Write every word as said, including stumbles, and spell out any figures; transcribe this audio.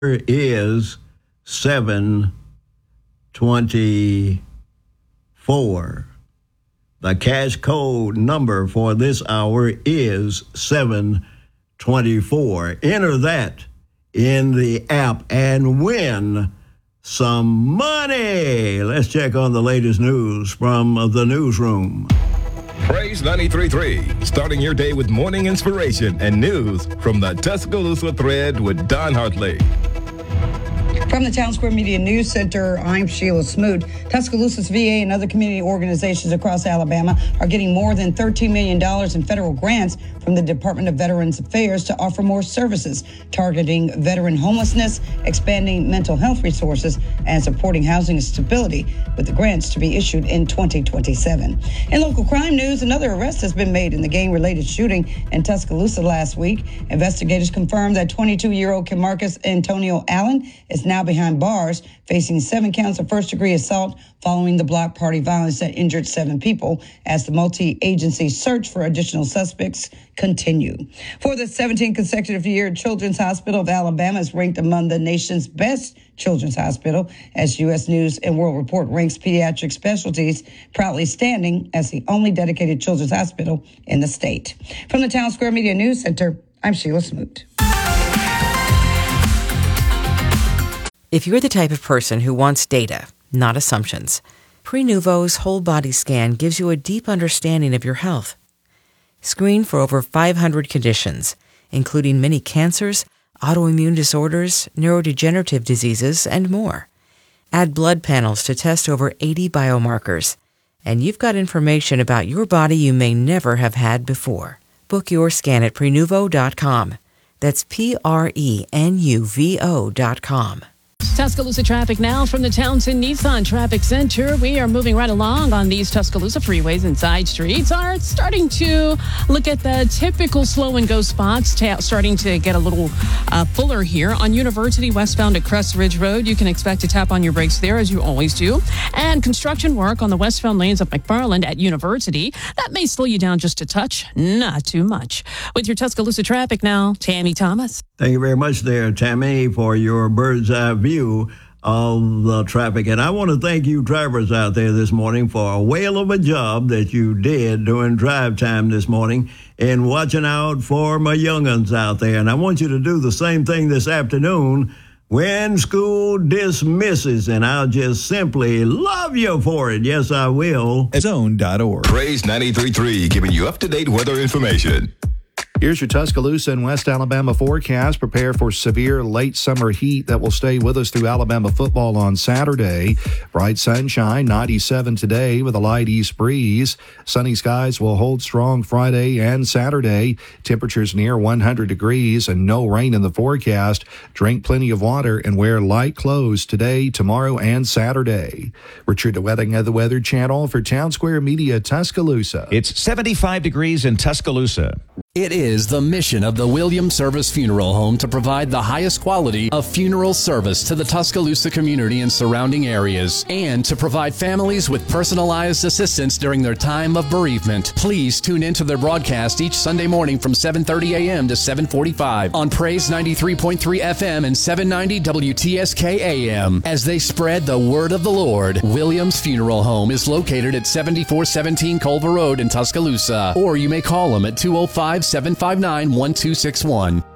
is seven twenty-four. The cash code number for this hour is seven twenty-four. Enter that in the app and win some money. Let's check on the latest news from the newsroom. Praise ninety-three point three, starting your day with morning inspiration and news from the Tuscaloosa Thread with Don Hartley. From the Town Square Media News Center, I'm Sheila Smoot. Tuscaloosa's V A and other community organizations across Alabama are getting more than thirteen million dollars in federal grants from the Department of Veterans Affairs to offer more services, targeting veteran homelessness, expanding mental health resources, and supporting housing stability, with the grants to be issued in twenty twenty-seven. In local crime news, another arrest has been made in the gang-related shooting in Tuscaloosa last week. Investigators confirmed that twenty-two-year-old Kimarcus Antonio Allen is now behind bars, facing seven counts of first-degree assault following the block party violence that injured seven people, as the multi-agency search for additional suspects continue. For the seventeenth consecutive year, Children's Hospital of Alabama is ranked among the nation's best children's hospital, as U S News and World Report ranks pediatric specialties, proudly standing as the only dedicated children's hospital in the state. From the Town Square Media News Center, I'm Sheila Smoot. If you're the type of person who wants data, not assumptions, Prenuvo's whole body scan gives you a deep understanding of your health. Screen for over five hundred conditions, including many cancers, autoimmune disorders, neurodegenerative diseases, and more. Add blood panels to test over eighty biomarkers, and you've got information about your body you may never have had before. Book your scan at Prenuvo dot com. That's P R E N U V O dot com. Tuscaloosa traffic now from the Townsend Nissan Traffic Center. We are moving right along on these Tuscaloosa freeways and side streets. Are starting to look at the typical slow and go spots, ta- starting to get a little uh, fuller here. On University westbound at Crest Ridge Road, you can expect to tap on your brakes there, as you always do. And construction work on the westbound lanes of McFarland at University. That may slow you down just a touch, not too much. With your Tuscaloosa traffic now, Tammy Thomas. Thank you very much there, Tammy, for your bird's eye view of the traffic. And I want to thank you drivers out there this morning for a whale of a job that you did during drive time this morning and watching out for my young'uns out there. And I want you to do the same thing this afternoon when school dismisses, and I'll just simply love you for it. Yes, I will. Zone dot org. Praise ninety-three point three, giving you up-to-date weather information. Here's your Tuscaloosa and West Alabama forecast. Prepare for severe late summer heat that will stay with us through Alabama football on Saturday. Bright sunshine, ninety-seven today with a light east breeze. Sunny skies will hold strong Friday and Saturday. Temperatures near one hundred degrees and no rain in the forecast. Drink plenty of water and wear light clothes today, tomorrow, and Saturday. Richard DeWetting of the Weather Channel for Town Square Media, Tuscaloosa. It's seventy-five degrees in Tuscaloosa. It is the mission of the Williams Service Funeral Home to provide the highest quality of funeral service to the Tuscaloosa community and surrounding areas, and to provide families with personalized assistance during their time of bereavement. Please tune into their broadcast each Sunday morning from seven thirty a.m. to seven forty-five on Praise ninety-three point three F M and seven ninety W T S K A M as they spread the word of the Lord. Williams Funeral Home is located at seventy-four seventeen Culver Road in Tuscaloosa, or you may call them at two oh five, seven five nine, one two six one.